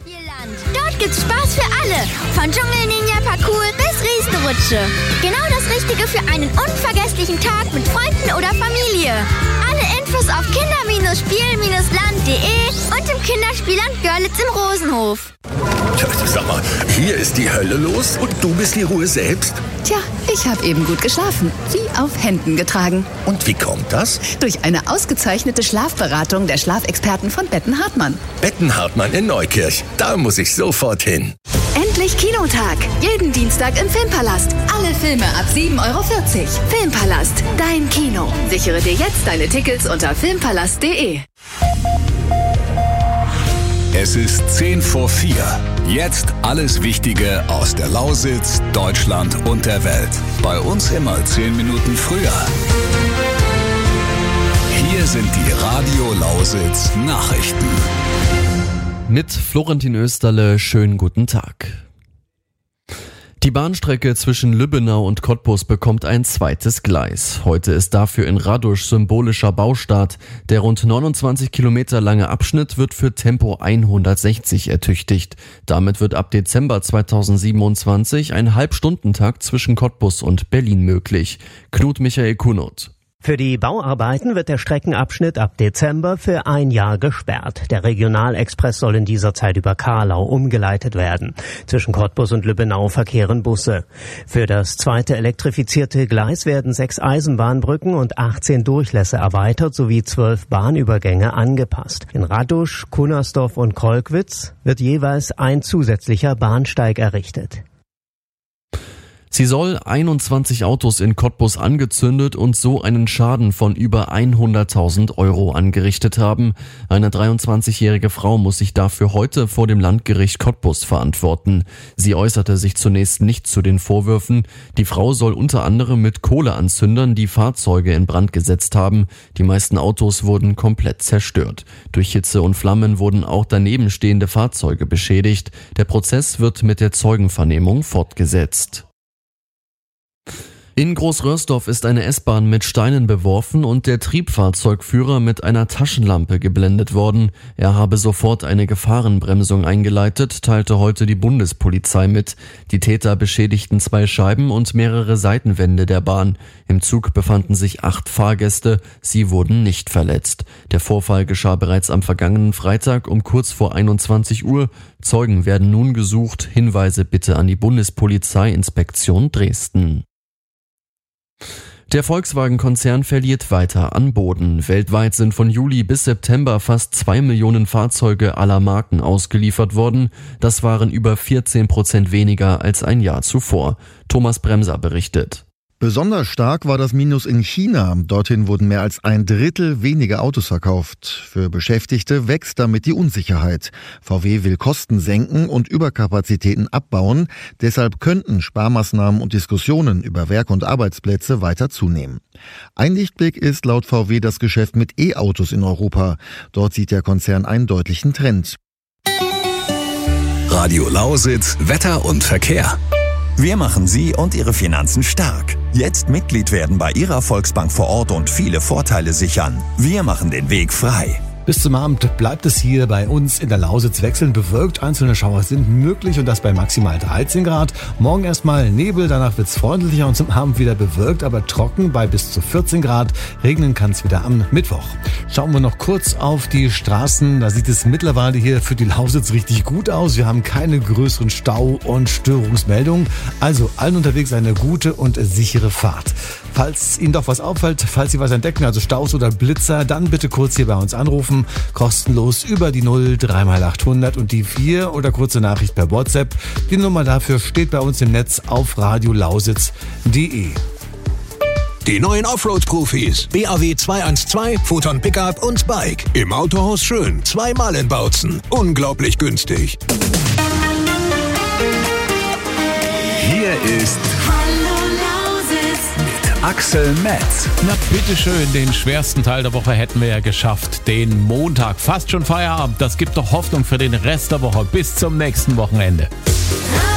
Kinderspielland. Dort gibt's Spaß für alle. Von Dschungel-Ninja-Parcours bis Riesenrutsche. Genau das Richtige für einen unvergesslichen Tag mit Freunden oder Familie. Alle Infos auf kinder-spiel-land.de und im Kinderspielland Görlitz im Rosenhof. Sag mal, hier ist die Hölle los und du bist die Ruhe selbst? Tja, ich habe eben gut geschlafen, wie auf Händen getragen. Und wie kommt das? Durch eine ausgezeichnete Schlafberatung der Schlafexperten von Betten Hartmann. Betten Hartmann in Neukirch, da muss ich sofort hin. Endlich Kinotag, jeden Dienstag im Filmpalast. Alle Filme ab 7,40 €. Filmpalast, dein Kino. Sichere dir jetzt deine Tickets unter filmpalast.de. Es ist 4:10. Jetzt alles Wichtige aus der Lausitz, Deutschland und der Welt. Bei uns immer 10 Minuten früher. Hier sind die Radio Lausitz Nachrichten. Mit Florentin Österle, schönen guten Tag. Die Bahnstrecke zwischen Lübbenau und Cottbus bekommt ein zweites Gleis. Heute ist dafür in Radusch symbolischer Baustart. Der rund 29 Kilometer lange Abschnitt wird für Tempo 160 ertüchtigt. Damit wird ab Dezember 2027 ein Halbstundentakt zwischen Cottbus und Berlin möglich. Knut Michael Kunert. Für die Bauarbeiten wird der Streckenabschnitt ab Dezember für 1 Jahr gesperrt. Der Regionalexpress soll in dieser Zeit über Karlau umgeleitet werden. Zwischen Cottbus und Lübbenau verkehren Busse. Für das zweite elektrifizierte Gleis werden 6 Eisenbahnbrücken und 18 Durchlässe erweitert sowie 12 Bahnübergänge angepasst. In Radusch, Cunnersdorf und Kolkwitz wird jeweils ein zusätzlicher Bahnsteig errichtet. Sie soll 21 Autos in Cottbus angezündet und so einen Schaden von über 100.000 € angerichtet haben. Eine 23-jährige Frau muss sich dafür heute vor dem Landgericht Cottbus verantworten. Sie äußerte sich zunächst nicht zu den Vorwürfen. Die Frau soll unter anderem mit Kohleanzündern die Fahrzeuge in Brand gesetzt haben. Die meisten Autos wurden komplett zerstört. Durch Hitze und Flammen wurden auch daneben stehende Fahrzeuge beschädigt. Der Prozess wird mit der Zeugenvernehmung fortgesetzt. In Großröhrsdorf ist eine S-Bahn mit Steinen beworfen und der Triebfahrzeugführer mit einer Taschenlampe geblendet worden. Er habe sofort eine Gefahrenbremsung eingeleitet, teilte heute die Bundespolizei mit. Die Täter beschädigten 2 Scheiben und mehrere Seitenwände der Bahn. Im Zug befanden sich 8 Fahrgäste, sie wurden nicht verletzt. Der Vorfall geschah bereits am vergangenen Freitag um kurz vor 21 Uhr. Zeugen werden nun gesucht. Hinweise bitte an die Bundespolizeiinspektion Dresden. Der Volkswagen-Konzern verliert weiter an Boden. Weltweit sind von Juli bis September fast 2 Millionen Fahrzeuge aller Marken ausgeliefert worden. Das waren über 14% weniger als ein Jahr zuvor. Thomas Bremser berichtet. Besonders stark war das Minus in China. Dorthin wurden mehr als 1/3 weniger Autos verkauft. Für Beschäftigte wächst damit die Unsicherheit. VW will Kosten senken und Überkapazitäten abbauen. Deshalb könnten Sparmaßnahmen und Diskussionen über Werk- und Arbeitsplätze weiter zunehmen. Ein Lichtblick ist laut VW das Geschäft mit E-Autos in Europa. Dort sieht der Konzern einen deutlichen Trend. Radio Lausitz, Wetter und Verkehr. Wir machen Sie und Ihre Finanzen stark. Jetzt Mitglied werden bei Ihrer Volksbank vor Ort und viele Vorteile sichern. Wir machen den Weg frei. Bis zum Abend bleibt es hier bei uns in der Lausitz wechselnd bewölkt. Einzelne Schauer sind möglich und das bei maximal 13 Grad. Morgen erstmal Nebel, danach wird's freundlicher und zum Abend wieder bewölkt, aber trocken bei bis zu 14 Grad. Regnen kann es wieder am Mittwoch. Schauen wir noch kurz auf die Straßen. Da sieht es mittlerweile hier für die Lausitz richtig gut aus. Wir haben keine größeren Stau- und Störungsmeldungen. Also allen unterwegs eine gute und sichere Fahrt. Falls Ihnen doch was auffällt, falls Sie was entdecken, also Staus oder Blitzer, dann bitte kurz hier bei uns anrufen. Kostenlos über die 0 3x800 und die 4 oder kurze Nachricht per WhatsApp. Die Nummer dafür steht bei uns im Netz auf radiolausitz.de. Die neuen Offroad-Profis. BAW 212, Photon Pickup und Bike. Im Autohaus Schön. 2-mal in Bautzen. Unglaublich günstig. Hier ist Axel Metz. Na bitteschön, den schwersten Teil der Woche hätten wir ja geschafft. Den Montag. Fast schon Feierabend. Das gibt doch Hoffnung für den Rest der Woche. Bis zum nächsten Wochenende.